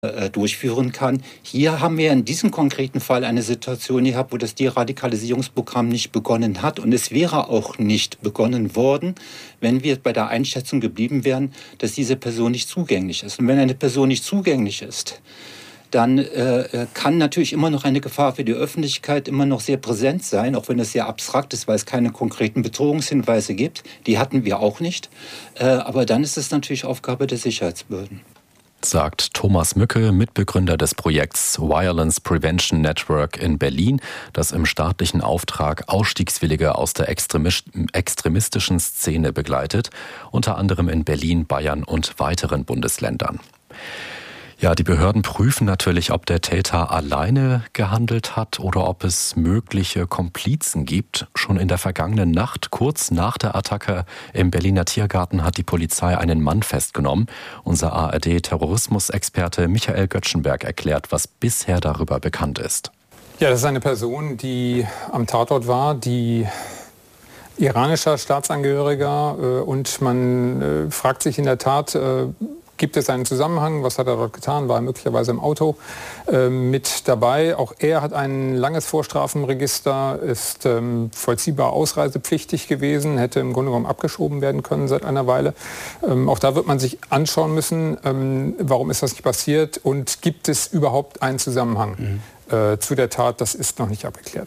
durchführen kann. Hier haben wir in diesem konkreten Fall eine Situation gehabt, wo das Deradikalisierungsprogramm nicht begonnen hat. Und es wäre auch nicht begonnen worden, wenn wir bei der Einschätzung geblieben wären, dass diese Person nicht zugänglich ist. Und wenn eine Person nicht zugänglich ist, dann kann natürlich immer noch eine Gefahr für die Öffentlichkeit immer noch sehr präsent sein, auch wenn es sehr abstrakt ist, weil es keine konkreten Bedrohungshinweise gibt. Die hatten wir auch nicht. Aber dann ist es natürlich Aufgabe der Sicherheitsbehörden. Sagt Thomas Mücke, Mitbegründer des Projekts Violence Prevention Network in Berlin, das im staatlichen Auftrag Ausstiegswillige aus der extremistischen Szene begleitet, unter anderem in Berlin, Bayern und weiteren Bundesländern. Ja, die Behörden prüfen natürlich, ob der Täter alleine gehandelt hat oder ob es mögliche Komplizen gibt. Schon in der vergangenen Nacht, kurz nach der Attacke im Berliner Tiergarten, hat die Polizei einen Mann festgenommen. Unser ARD-Terrorismusexperte Michael Göttschenberg erklärt, was bisher darüber bekannt ist. Ja, das ist eine Person, die am Tatort war, die iranischer Staatsangehöriger, und man fragt sich in der Tat, gibt es einen Zusammenhang? Was hat er dort getan? War er möglicherweise im Auto mit dabei? Auch er hat ein langes Vorstrafenregister, ist vollziehbar ausreisepflichtig gewesen, hätte im Grunde genommen abgeschoben werden können seit einer Weile. Auch da wird man sich anschauen müssen, warum ist das nicht passiert und gibt es überhaupt einen Zusammenhang zu der Tat? Das ist noch nicht abgeklärt.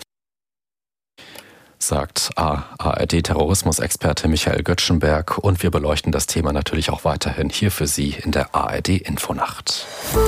Sagt ARD-Terrorismusexperte Michael Göttschenberg. Und wir beleuchten das Thema natürlich auch weiterhin hier für Sie in der ARD-Infonacht.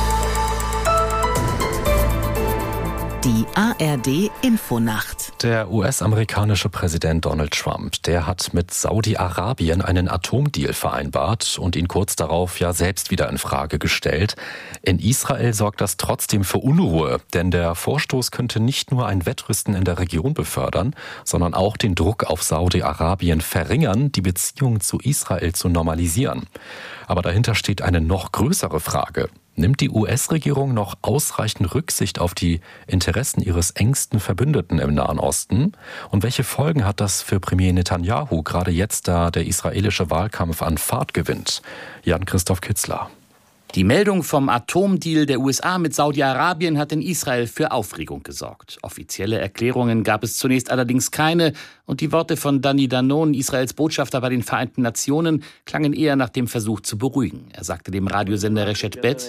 Die ARD-Infonacht. Der US-amerikanische Präsident Donald Trump, der hat mit Saudi-Arabien einen Atomdeal vereinbart und ihn kurz darauf ja selbst wieder in Frage gestellt. In Israel sorgt das trotzdem für Unruhe, denn der Vorstoß könnte nicht nur ein Wettrüsten in der Region befördern, sondern auch den Druck auf Saudi-Arabien verringern, die Beziehungen zu Israel zu normalisieren. Aber dahinter steht eine noch größere Frage. Nimmt die US-Regierung noch ausreichend Rücksicht auf die Interessen ihres engsten Verbündeten im Nahen Osten? Und welche Folgen hat das für Premier Netanyahu, gerade jetzt, da der israelische Wahlkampf an Fahrt gewinnt? Jan-Christoph Kitzler. Die Meldung vom Atomdeal der USA mit Saudi-Arabien hat in Israel für Aufregung gesorgt. Offizielle Erklärungen gab es zunächst allerdings keine und die Worte von Dani Danon, Israels Botschafter bei den Vereinten Nationen, klangen eher nach dem Versuch zu beruhigen. Er sagte dem Radiosender Reshet Bet: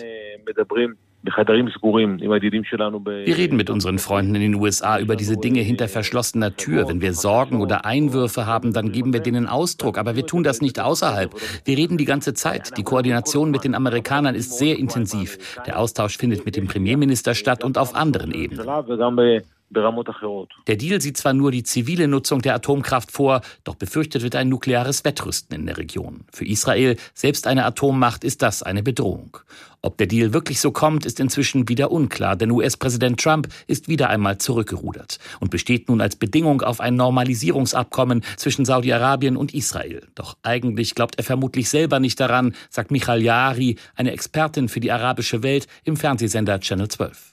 Wir reden mit unseren Freunden in den USA über diese Dinge hinter verschlossener Tür. Wenn wir Sorgen oder Einwürfe haben, dann geben wir denen Ausdruck. Aber wir tun das nicht außerhalb. Wir reden die ganze Zeit. Die Koordination mit den Amerikanern ist sehr intensiv. Der Austausch findet mit dem Premierminister statt und auf anderen Ebenen. Der Deal sieht zwar nur die zivile Nutzung der Atomkraft vor, doch befürchtet wird ein nukleares Wettrüsten in der Region. Für Israel, selbst eine Atommacht, ist das eine Bedrohung. Ob der Deal wirklich so kommt, ist inzwischen wieder unklar, denn US-Präsident Trump ist wieder einmal zurückgerudert und besteht nun als Bedingung auf ein Normalisierungsabkommen zwischen Saudi-Arabien und Israel. Doch eigentlich glaubt er vermutlich selber nicht daran, sagt Michal Yaari, eine Expertin für die arabische Welt im Fernsehsender Channel 12.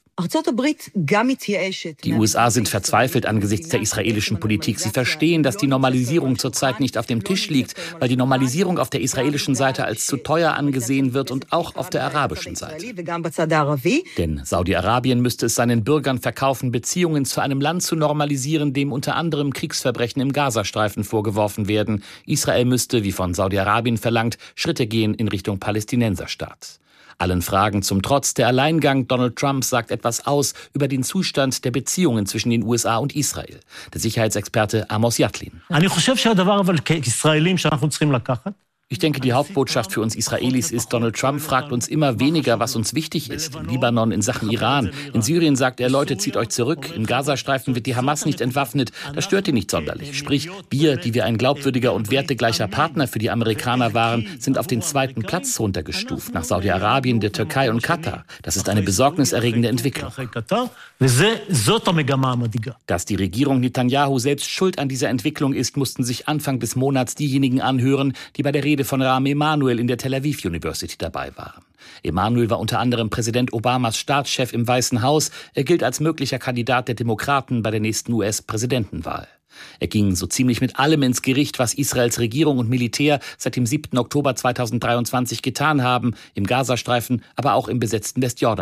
Die USA sind verzweifelt angesichts der israelischen Politik. Sie verstehen, dass die Normalisierung zurzeit nicht auf dem Tisch liegt, weil die Normalisierung auf der israelischen Seite als zu teuer angesehen wird und auch auf der arabischen Seite. Denn Saudi-Arabien müsste es seinen Bürgern verkaufen, Beziehungen zu einem Land zu normalisieren, dem unter anderem Kriegsverbrechen im Gazastreifen vorgeworfen werden. Israel müsste, wie von Saudi-Arabien verlangt, Schritte gehen in Richtung Palästinenserstaat. Allen Fragen zum Trotz, der Alleingang Donald Trumps sagt etwas aus über den Zustand der Beziehungen zwischen den USA und Israel. Der Sicherheitsexperte Amos Yatlin. Ich denke, die Hauptbotschaft für uns Israelis ist, Donald Trump fragt uns immer weniger, was uns wichtig ist. Im Libanon, in Sachen Iran. In Syrien sagt er, Leute, zieht euch zurück. Im Gazastreifen wird die Hamas nicht entwaffnet. Das stört ihn nicht sonderlich. Sprich, wir, die wir ein glaubwürdiger und wertegleicher Partner für die Amerikaner waren, sind auf den zweiten Platz runtergestuft, nach Saudi-Arabien, der Türkei und Katar. Das ist eine besorgniserregende Entwicklung. Dass die Regierung Netanyahu selbst schuld an dieser Entwicklung ist, mussten sich Anfang des Monats diejenigen anhören, die bei der Rede von Rahm Emanuel in der Tel Aviv University dabei waren. Emanuel war unter anderem Präsident Obamas Staatschef im Weißen Haus. Er gilt als möglicher Kandidat der Demokraten bei der nächsten US-Präsidentenwahl. Er ging so ziemlich mit allem ins Gericht, was Israels Regierung und Militär seit dem 7. Oktober 2023 getan haben, im Gazastreifen, aber auch im besetzten Westjordanland.